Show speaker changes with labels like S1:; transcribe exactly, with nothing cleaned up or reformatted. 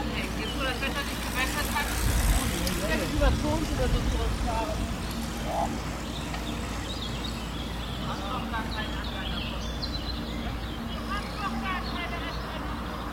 S1: dranhängen. Jetzt, wo das Wetter sich gebessert hat, jetzt über Tons oder so zurückfahren.